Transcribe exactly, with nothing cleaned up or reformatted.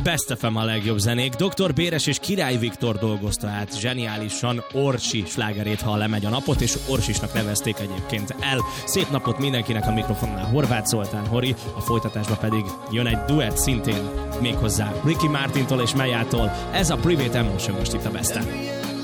Best ef em a legjobb zenék. doktor Béres és Király Viktor dolgozta át zseniálisan Orsi slágerét, ha lemegy a napot, és Orsisnak nevezték egyébként el. Szép napot mindenkinek, a mikrofonnál Horváth Zoltán Hori, a folytatásban pedig jön egy duett szintén, méghozzá Ricky Martintól és Mejától. Ez a Private Emotion most itt a Besten.